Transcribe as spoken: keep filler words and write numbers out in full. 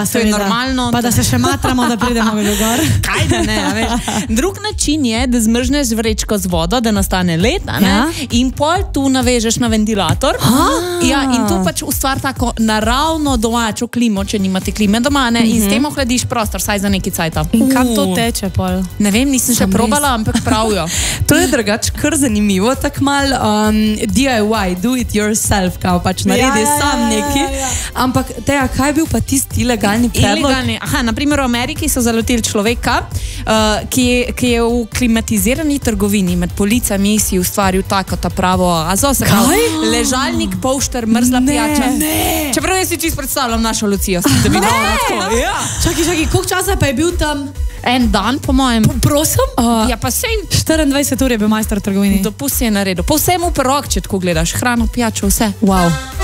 to je normalno. Pa da se še matramo, da pridemo gor. Kaj da ne, veš. Drug način je, da zmrzneš vrečko z vodo, da nastane led, a ne? Ja? In pol tu navežeš na ventilator. Ja, in tu pač ustvar tako naravno domačo klimo, če nimate klime doma, ne? In s tem ohladiš prostor, saj za neki cajta. In kam to teče pol? Ne vem, nisem še probala, ampak pravijo. To je drugač kar zanimivo, tak mal um, D I Y, do it yourself, kao pač naredi ja, sam ja, neki. Ja, ja, ja. Ampak, Teja, kaj je bil pa tisti ilegalni predlog? Ilegalni, aha, naprimer v Ameriki so zalotili človeka, uh, ki, je, ki je v klimatizirani trgovini med policami si ustvaril tako ta pravo oazo, se pravi, ležalnik, polšter, mrzla ne, pijača. Ne. Čeprav jaz si čisto predstavljam našo Lucijo. Da bi ne, ja. Čaki, čaki, koliko časa pa je bil tam? En dan, po mojem. Prosim? Uh, ja, pa sej... štiriindvajset ur je bil majster v trgovini. Dopust je naredil. Po vsemu prvok, če tako gledaš. Hrano, pijačo, vse. Wow.